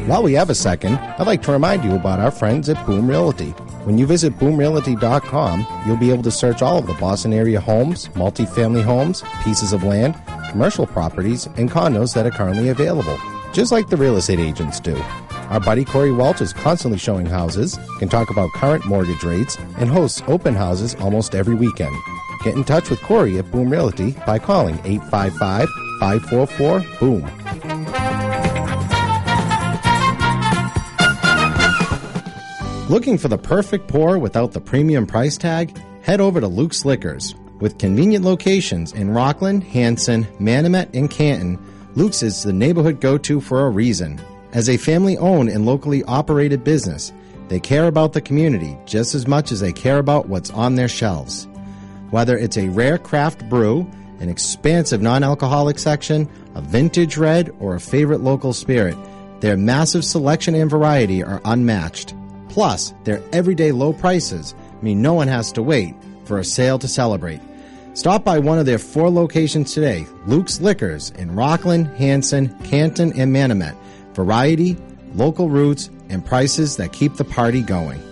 While we have a second, I'd like to remind you about our friends at Boom Realty. When you visit boomrealty.com, you'll be able to search all of the Boston area homes, multifamily homes, pieces of land, commercial properties, and condos that are currently available, just like the real estate agents do. Our buddy Corey Welch is constantly showing houses, can talk about current mortgage rates, and hosts open houses almost every weekend. Get in touch with Corey at Boom Realty by calling 855-544-BOOM. Looking for the perfect pour without the premium price tag? Head over to Luke's Liquors. With convenient locations in Rockland, Hanson, Manomet, and Canton, Luke's is the neighborhood go-to for a reason. As a family-owned and locally operated business, they care about the community just as much as they care about what's on their shelves. Whether it's a rare craft brew, an expansive non-alcoholic section, a vintage red, or a favorite local spirit, their massive selection and variety are unmatched. Plus, their everyday low prices mean no one has to wait for a sale to celebrate. Stop by one of their 4 locations today, Luke's Liquors in Rockland, Hanson, Canton, and Manomet. Variety, local roots, and prices that keep the party going.